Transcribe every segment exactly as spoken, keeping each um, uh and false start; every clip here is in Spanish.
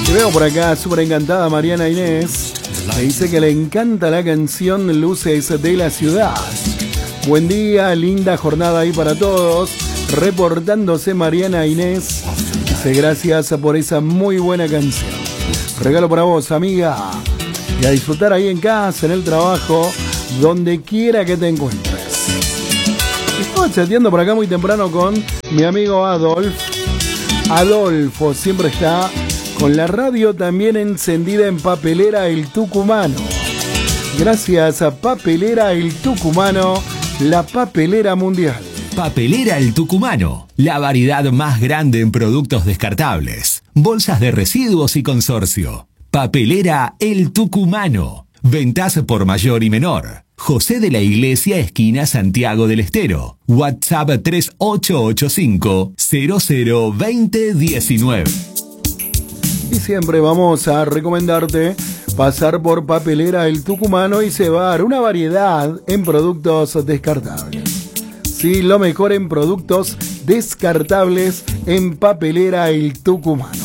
Y veo por acá, súper encantada Mariana Inés. Me dice que le encanta la canción Luces de la Ciudad. Buen día, linda jornada ahí para todos. Reportándose Mariana Inés. Dice gracias por esa muy buena canción. Regalo para vos, amiga. Y a disfrutar ahí en casa, en el trabajo, donde quiera que te encuentres. Estoy chateando por acá muy temprano con mi amigo Adolf. Adolfo siempre está con la radio también encendida en Papelera El Tucumano. Gracias a Papelera El Tucumano, la papelera mundial. Papelera El Tucumano, la variedad más grande en productos descartables, bolsas de residuos y consorcio. Papelera El Tucumano, ventas por mayor y menor. José de la Iglesia, esquina Santiago del Estero. WhatsApp tres ocho ocho cinco cero cero dos cero uno nueve. Y siempre vamos a recomendarte pasar por Papelera El Tucumano y llevar una variedad en productos descartables. Sí, lo mejor en productos descartables en Papelera El Tucumano.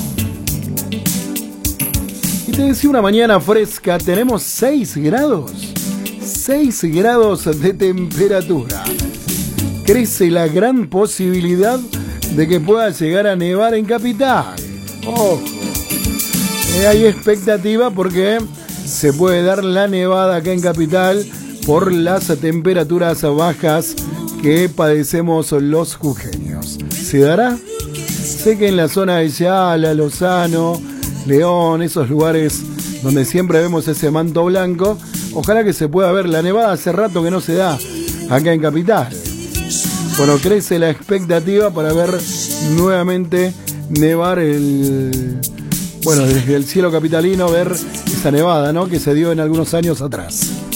Y te decía, una mañana fresca, tenemos seis grados. seis grados de temperatura. Crece la gran posibilidad de que pueda llegar a nevar en Capital. Ojo. Eh, hay expectativa porque se puede dar la nevada acá en Capital por las temperaturas bajas que padecemos los jujeños. ¿Se dará? Sé que en la zona de Yala, Lozano, León, esos lugares donde siempre vemos ese manto blanco, ojalá que se pueda ver la nevada. Hace rato que no se da acá en Capital. Bueno, crece la expectativa para ver nuevamente nevar el... Bueno, desde el cielo capitalino ver esa nevada, ¿no?, que se dio en algunos años atrás.